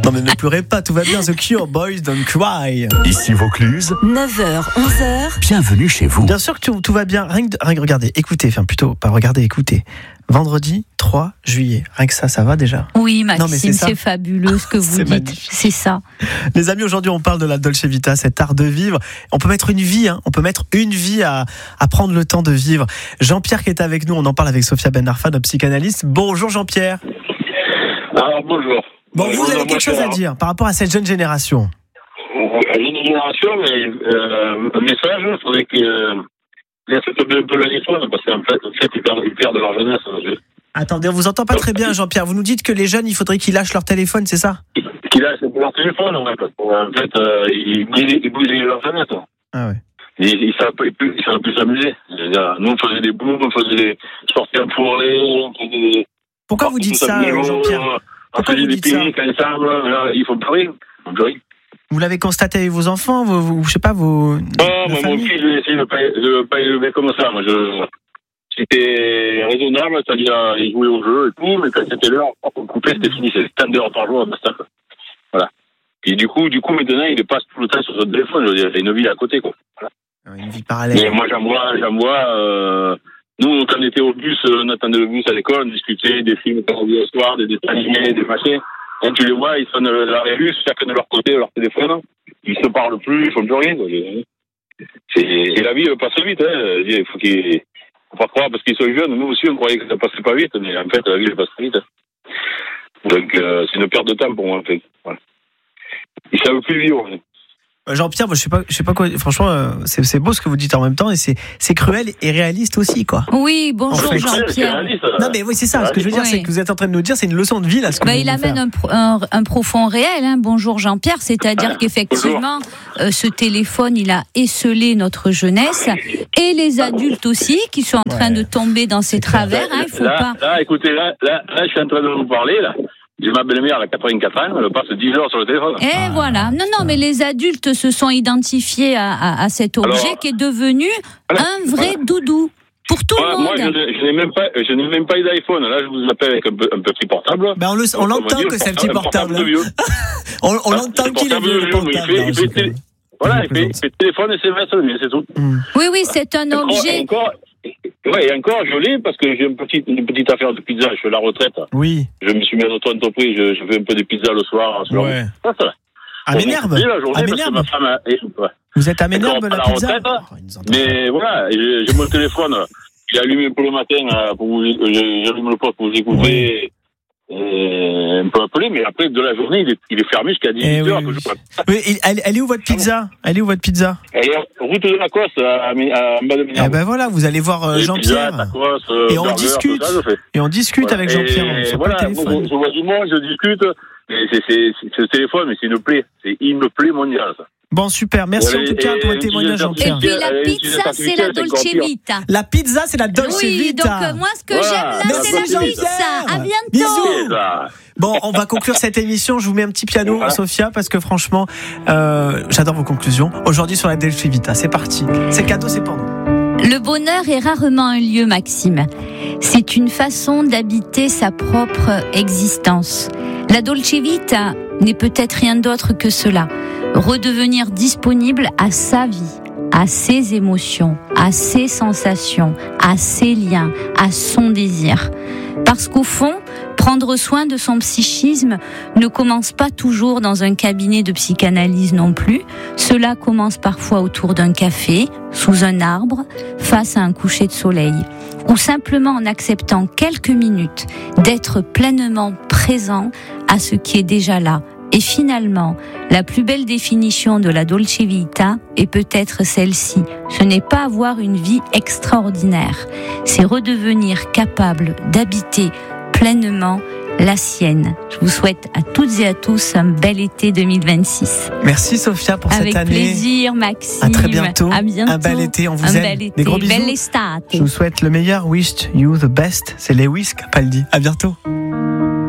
Non mais ne pleurez pas, tout va bien. The Cure, Boys Don't Cry. Ici Vaucluse, 9h, 11h. bienvenue chez vous. Bien sûr que tout va bien. Rien que regardez, écoutez, enfin plutôt pas regarder, écoutez. Vendredi 3 juillet. Rien que ça va déjà. Oui, Non, mais Maxime, c'est ça. c'est fabuleux ce que vous C'est dites. magnifique. C'est ça. Les amis, aujourd'hui on parle de la Dolce Vita, cet art de vivre. On peut mettre une vie, on peut mettre une vie à prendre le temps de vivre. Jean-Pierre qui est avec nous, on en parle avec Sophia Ben-Arfa, notre psychanalyste. Bonjour Jean-Pierre. Alors, bonjour. Bon, vous avez quelque chose à dire par rapport à cette jeune génération? À une génération, mais un message, il faudrait que laisse un peu le téléphone, parce qu'en fait, ils perdent leur jeunesse. Attendez, on vous entend pas très bien Jean-Pierre. Vous nous dites que les jeunes, il faudrait qu'ils lâchent leur téléphone, c'est ça? Qu'ils lâchent leur téléphone, ouais, parce qu'en fait, ils bousillent leur jeunesse. Ah ouais. Ils savent plus s'amuser. Nous, on faisait des booms, on faisait des sorties en forêt, on faisait des... Pourquoi vous dites ça, Jean-Pierre? On Pourquoi faisait vous des dites ça? pique-niques ensemble, il faut plus rien. Vous l'avez constaté avec vos enfants, je sais pas, vos... Non, moi, mon fils, j'ai essayé de pas élever comme ça. Moi, c'était raisonnable, c'est-à-dire, il jouait au jeu et tout, mais quand c'était l'heure, on coupait, c'était fini, c'était 10 heures par jour, basta. Voilà. Et du coup, maintenant, il passe tout le temps sur son téléphone, je veux dire, il a une vie à côté, quoi. Voilà. Une vie parallèle. Mais moi, j'en vois, nous, quand on était au bus, on attendait le bus à l'école, on discutait des films qu'on a vus le soir, des dessins animés, des machins. Quand tu les vois, ils sonnent l'arrêt bus, chacun de leur côté, de leur téléphone. Ils se parlent plus, ils font plus rien, quoi. Et la vie, elle passe vite, Il faut pas croire, parce qu'ils sont jeunes, nous aussi, on croyait que ça passait pas vite, mais en fait, la vie, elle passe vite. Donc, c'est une perte de temps pour moi, en fait. Voilà. Ils savent plus vivre, en fait. Jean-Pierre, moi, je sais pas quoi. Franchement, c'est beau ce que vous dites en même temps, et c'est cruel et réaliste aussi, quoi. Oui, bonjour En fait, Jean-Pierre. Non, mais oui, c'est ça. Ce que je veux dire, c'est que vous êtes en train de nous dire, c'est une leçon de vie là. Ce que vous Il nous amène faire. un profond réel. Bonjour Jean-Pierre, c'est-à-dire qu'effectivement, ce téléphone, il a esselé notre jeunesse et les adultes aussi qui sont en train de tomber dans ces travers. Il faut pas. Là, écoutez, là, je suis en train de vous parler là. J'ai ma belle-mère, elle a 84 ans, elle passe 10 heures sur le téléphone. Et voilà. Non, mais les adultes se sont identifiés à cet objet qui est devenu un vrai doudou pour tout le monde. Moi, je n'ai même pas eu d'iPhone. Là, je vous appelle avec un petit portable. Ben on l'entend que c'est un petit portable. On l'entend qu'il est vieux, le portable. Voilà, il fait téléphone et SMS, mais c'est tout. Oui, c'est un objet. Et encore, je l'ai parce que j'ai une petite affaire de pizza. Je fais la retraite. Oui. Je me suis mis en auto-entreprise. Je fais un peu de pizza le soir. Ouais. À Ménherbe. Vous êtes à Ménherbe, la pizza. Mais voilà, j'ai mon téléphone. J'ai allumé pour le matin, j'allume le poste pour vous écouter. On peut appeler, mais après de la journée, il est fermé jusqu'à 18h. Oui, elle est où votre pizza? Elle est est route de la Cosse, en bas de Ménherbe. Eh ben voilà, vous allez voir Jean-Pierre. Et on discute. Et on discute avec Jean-Pierre. Et voilà, je vois du monde, je discute. C'est le téléphone, mais c'est une plaie. C'est une plaie mondiale, ça. Bon, super. Merci en tout cas pour votre témoignage, Jean-Pierre. Et puis la pizza, c'est la Dolce Vita. La pizza, c'est la Dolce Vita. Oui, donc moi, ce que j'aime là, c'est la pizza. À bientôt. Bisous. Bon, on va conclure cette émission. Je vous mets un petit piano, Sophia, parce que franchement, j'adore vos conclusions. Aujourd'hui sur la Dolce Vita. C'est parti. C'est cadeau, c'est pour nous. Le bonheur est rarement un lieu, Maxime. C'est une façon d'habiter sa propre existence. La Dolce Vita n'est peut-être rien d'autre que cela. Redevenir disponible à sa vie, à ses émotions, à ses sensations, à ses liens, à son désir. Parce qu'au fond, prendre soin de son psychisme ne commence pas toujours dans un cabinet de psychanalyse non plus. Cela commence parfois autour d'un café, sous un arbre, face à un coucher de soleil. Ou simplement en acceptant quelques minutes d'être pleinement présent à ce qui est déjà là. Et finalement, la plus belle définition de la Dolce Vita est peut-être celle-ci. Ce n'est pas avoir une vie extraordinaire, c'est redevenir capable d'habiter pleinement la sienne. Je vous souhaite à toutes et à tous un bel été 2026. Merci Sophia pour cette année. Avec plaisir, Maxime. À très bientôt. À bientôt. Un bel été, on vous aime. Des gros bisous. Belle estate. Je vous souhaite le meilleur. Wish you the best. C'est Lewis Capaldi. À bientôt.